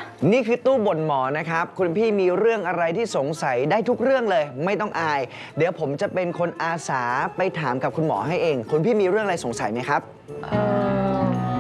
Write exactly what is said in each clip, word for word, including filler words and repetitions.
นี่คือตู้บ่นหมอนะครับคุณพี่มีเรื่องอะไรที่สงสัยได้ทุกเรื่องเลยไม่ต้องอายเดี๋ยวผมจะเป็นคนอาสาไปถามกับคุณหมอให้เองคุณพี่มีเรื่องอะไรสงสัยไหมครับเออ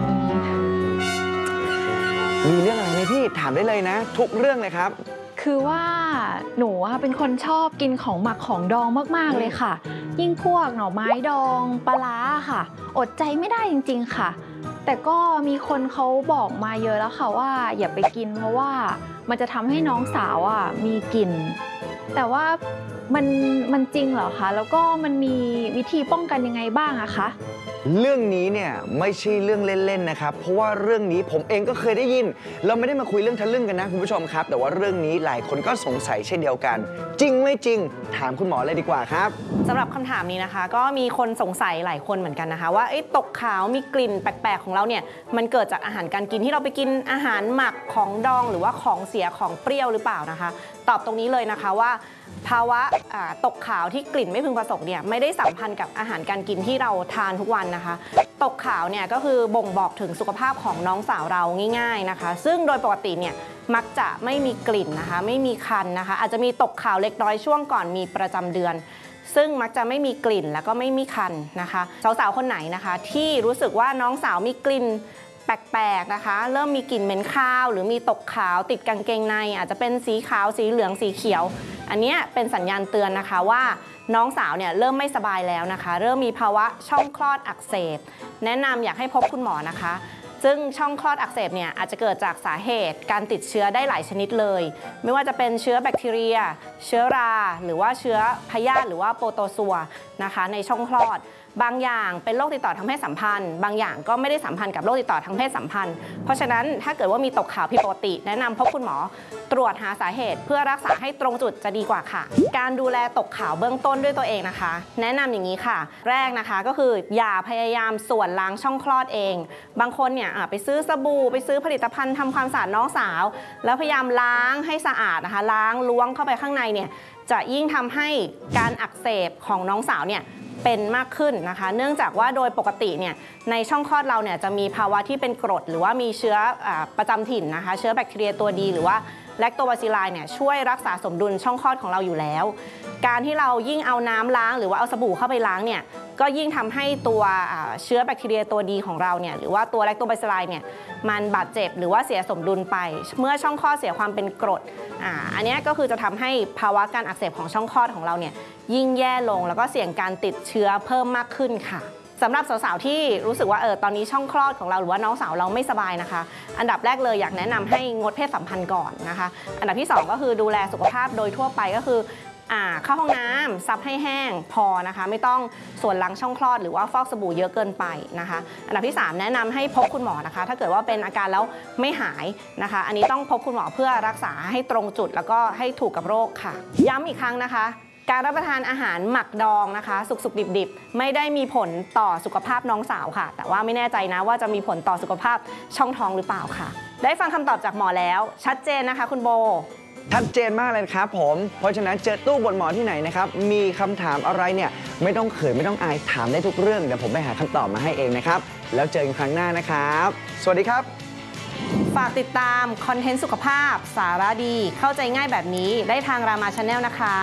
มีเรื่องอะไรไหมพี่ถามได้เลยนะทุกเรื่องเลยครับคือว่าหนูเป็นคนชอบกินของหมักของดองมากๆเลยค่ะยิ่งพวกหน่อไม้ดองปลาร้าค่ะอดใจไม่ได้จริงๆค่ะแต่ก็มีคนเขาบอกมาเยอะแล้วค่ะว่าอย่าไปกินเพราะว่ามันจะทำให้น้องสาวอ่ะมีกลิ่นแต่ว่ามันมันจริงเหรอคะแล้วก็มันมีวิธีป้องกันยังไงบ้างอะคะเรื่องนี้เนี่ยไม่ใช่เรื่องเล่นๆนะครับเพราะว่าเรื่องนี้ผมเองก็เคยได้ยินเราไม่ได้มาคุยเรื่องทะลึ่งกันนะคุณผู้ชมครับแต่ว่าเรื่องนี้หลายคนก็สงสัยเช่นเดียวกันจริงไม่จริงถามคุณหมอเลยดีกว่าครับสำหรับคำถามนี้นะคะก็มีคนสงสัยหลายคนเหมือนกันนะคะว่าตกขาวมีกลิ่นแปลกๆของเราเนี่ยมันเกิดจากอาหารการกินที่เราไปกินอาหารหมักของดองหรือว่าของเสียของเปรี้ยวหรือเปล่านะคะตอบตรงนี้เลยนะคะว่าภาวะตกขาวที่กลิ่นไม่พึงประสงค์เนี่ยไม่ได้สัมพันธ์กับอาหารการกินที่เราทานทุกวันนะคะตกขาวเนี่ยก็คือบ่งบอกถึงสุขภาพของน้องสาวเราง่ายๆนะคะซึ่งโดยปกติเนี่ยมักจะไม่มีกลิ่นนะคะไม่มีคันนะคะอาจจะมีตกขาวเล็กน้อยช่วงก่อนมีประจำเดือนซึ่งมักจะไม่มีกลิ่นแล้วก็ไม่มีคันนะคะสาวๆคนไหนนะคะที่รู้สึกว่าน้องสาวมีกลิ่นแปลกๆนะคะเริ่มมีกลิ่นเหม็นคาวหรือมีตกขาวติดกางเกงในอาจจะเป็นสีขาวสีเหลืองสีเขียวอันนี้เป็นสัญญาณเตือนนะคะว่าน้องสาวเนี่ยเริ่มไม่สบายแล้วนะคะเริ่มมีภาวะช่องคลอดอักเสบแนะนำอยากให้พบคุณหมอนะคะซึ่งช่องคลอดอักเสบเนี่ยอาจจะเกิดจากสาเหตุการติดเชื้อได้หลายชนิดเลยไม่ว่าจะเป็นเชื้อแบคทีเรียเชื้อราหรือว่าเชื้อพยาธิหรือว่าโปรโตซัวนะคะในช่องคลอดบางอย่างเป็นโรคติดต่อทางเพศสัมพันธ์บางอย่างก็ไม่ได้สัมพันธ์กับโรคติดต่อทางเพศสัมพันธ์เพราะฉะนั้นถ้าเกิดว่ามีตกขาวผิดปกติแนะนำพบคุณหมอตรวจหาสาเหตุเพื่อรักษาให้ตรงจุดจะดีกว่าค่ะการดูแลตกขาวเบื้องต้นด้วยตัวเองนะคะแนะนำอย่างนี้ค่ะแรกนะคะก็คืออย่าพยายามส่วนล้างช่องคลอดเองบางคนเนี่ยไปซื้อสบู่ไปซื้อผลิตภัณฑ์ทำความสะอาดน้องสาวแล้วพยายามล้างให้สะอาดนะคะล้างล้วงเข้าไปข้างในเนี่ยจะยิ่งทำให้การอักเสบของน้องสาวเนี่ยเป็นมากขึ้นนะคะเนื่องจากว่าโดยปกติเนี่ยในช่องคลอดเราเนี่ยจะมีภาวะที่เป็นกรดหรือว่ามีเชื้อประจำถิ่นนะคะเชื้อแบคทีเรียตัวดีหรือว่าแลคโตบาซิลไลเนี่ยช่วยรักษาสมดุลช่องคลอดของเราอยู่แล้วการที่เรายิ่งเอาน้ำล้างหรือว่าเอาสบู่เข้าไปล้างเนี่ยก็ยิ่งทำให้ตัวเชื้อแบคทีเรียตัวดีของเราเนี่ยหรือว่าตัวแลคโตบาซิลไลเนี่ยมันบาดเจ็บหรือว่าเสียสมดุลไปเมื่อช่องคลอดเสียความเป็นกรดอ่าอันนี้ก็คือจะทำให้ภาวะการอักเสบของช่องคลอดของเราเนี่ยยิ่งแย่ลงแล้วก็เสี่ยงการติดเชื้อเพิ่มมากขึ้นค่ะสำหรับสาวๆที่รู้สึกว่าเออตอนนี้ช่องคลอดของเราหรือว่าน้องสาวเราไม่สบายนะคะอันดับแรกเลยอยากแนะนำให้งดเพศสัมพันธ์ก่อนนะคะอันดับที่สองก็คือดูแลสุขภาพโดยทั่วไปก็คือเข้าห้องน้ำซับให้แห้งพอนะคะไม่ต้องส่วนล้างช่องคลอดหรือว่าฟอกสบู่เยอะเกินไปนะคะอันดับที่สามแนะนำให้พบคุณหมอนะคะถ้าเกิดว่าเป็นอาการแล้วไม่หายนะคะอันนี้ต้องพบคุณหมอเพื่อรักษาให้ตรงจุดแล้วก็ให้ถูกกับโรคค่ะย้ำอีกครั้งนะคะการรับประทานอาหารหมักดองนะคะสุกๆดิบๆไม่ได้มีผลต่อสุขภาพน้องสาวค่ะแต่ว่าไม่แน่ใจนะว่าจะมีผลต่อสุขภาพช่องท้องหรือเปล่าค่ะได้ฟังคำตอบจากหมอแล้วชัดเจนนะคะคุณโบชัดเจนมากเลยครับผมเพราะฉะนั้นเจอตู้บ่นหมอที่ไหนนะครับมีคำถามอะไรเนี่ยไม่ต้องเขินไม่ต้องอายถามได้ทุกเรื่องเดี๋ยวผมไปหาคำตอบมาให้เองนะครับแล้วเจอกันครั้งหน้านะครับสวัสดีครับฝากติดตามคอนเทนต์สุขภาพสาระดีเข้าใจง่ายแบบนี้ได้ทางรามาชาแนลนะคะ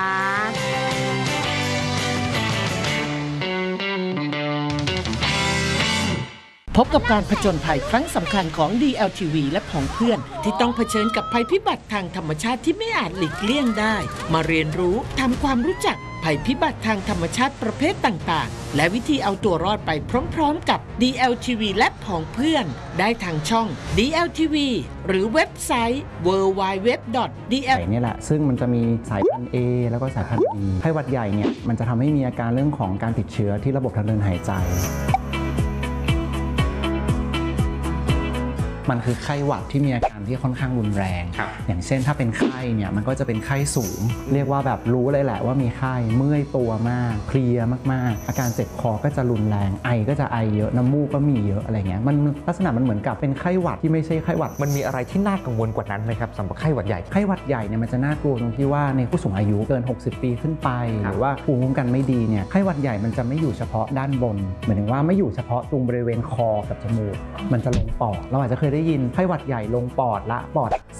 พบกับการผจญภัยครั้งสำคัญของ ดี แอล ที วี และผองเพื่อนที่ต้องเผชิญกับภัยพิบัติทางธรรมชาติที่ไม่อาจหลีกเลี่ยงได้มาเรียนรู้ทำความรู้จักภัยพิบัติทางธรรมชาติประเภทต่างๆและวิธีเอาตัวรอดไปพร้อมๆกับ ดี แอล ที วี และผองเพื่อนได้ทางช่อง ดี แอล ที วี หรือเว็บไซต์ ดับเบิลยู ดับเบิลยู ดับเบิลยู ดอท ดี แอลนี่แหละซึ่งมันจะมีสายพันธุ์ A แล้วก็สายพันธุ์ B ไข้หวัดใหญ่เนี่ยมันจะทำให้มีอาการเรื่องของการติดเชื้อที่ระบบทางเดินหายใจมันคือไข้หวัดที่มีอาการที่ค่อนข้างรุนแรงอย่างเช่นถ้าเป็นไข้เนี่ยมันก็จะเป็นไข้สูงเรียกว่าแบบรู้เลยแหละว่ามีไข้เมื่อยตัวมากเพลียมากๆอาการเจ็บคอก็จะรุนแรงไอก็จะไอเยอะน้ำมูกก็มีเยอะอะไรเงี้ยมันลักษณะมันเหมือนกับเป็นไข้หวัดที่ไม่ใช่ไข้หวัดมันมีอะไรที่น่ากังวลกว่านั้นไหมครับสำหรับไข้หวัดใหญ่ไข้หวัดใหญ่เนี่ยมันจะน่ากลัวตรงที่ว่าในผู้สูงอายุเกินหกสิบปีขึ้นไปหรือว่าภูมิคุ้มกันไม่ดีเนี่ยไข้หวัดใหญ่มันจะไม่อยู่เฉพาะด้านบนหมายถึงว่าไม่อยู่เฉพาะตรงบริเวณคอกับจมูกมันจะลงปอดเราอาจจะเคยได้ยินไข้หวัดใหญ่ลงปอดละปอด